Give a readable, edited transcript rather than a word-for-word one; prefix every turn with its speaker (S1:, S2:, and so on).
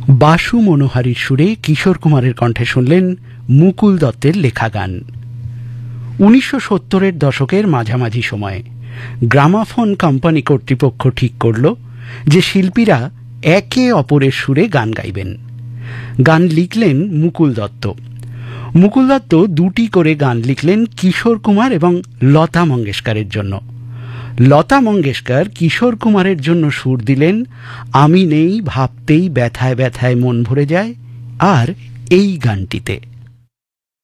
S1: বাসু মনোহারীর সুরে কিশোর কুমারের কণ্ঠে শুনলেন মুকুল দত্তের লেখা গান। 1970-এর দশকের মাঝামাঝি সময়ে গ্রামাফোন কোম্পানি কর্তৃপক্ষ ঠিক করল যে শিল্পীরা একে অপরের সুরে গান গাইবেন। গান লিখলেন মুকুল দত্ত। মুকুল দত্ত দুটি করে গান লিখলেন কিশোর কুমার এবং লতা মঙ্গেশকরের জন্য। লতা মঙ্গেশকর কিশোর কুমারের জন্য সুর দিলেন আমি নেই ভাবতেই ব্যথায় ব্যথায় মন ভরে যায় আর এই গানটিতে।